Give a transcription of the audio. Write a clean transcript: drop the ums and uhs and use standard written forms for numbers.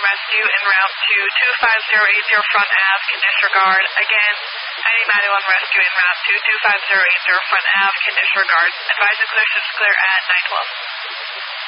rescue en route to 25080 front Ave, can disregard. Again, 9091 rescue en route to 25080 front Ave, can disregard. Advise and clear ships clear at 912.